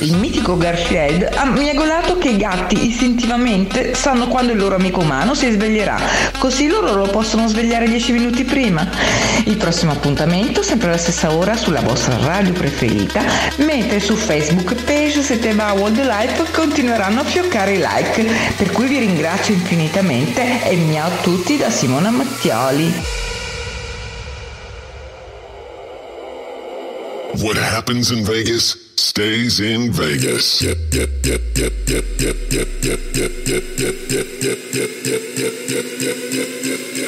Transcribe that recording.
il mitico Garfield, ha miagolato che i gatti istintivamente sanno quando il loro amico umano si sveglierà, così loro lo possono svegliare 10 minuti prima. Il prossimo appuntamento sempre alla stessa ora sulla vostra radio preferita, mentre su Facebook page Seteba Wildlife continueranno a fioccare i like, per cui vi ringrazio infinitamente e miau a tutti da Simona Mattioli. What happens in Vegas stays in Vegas. Yep, yep, yep, yep, yep, yep, yep, yep, yep, yep, yep, yep, yep, yep, yep, yep, yep, yep, yep.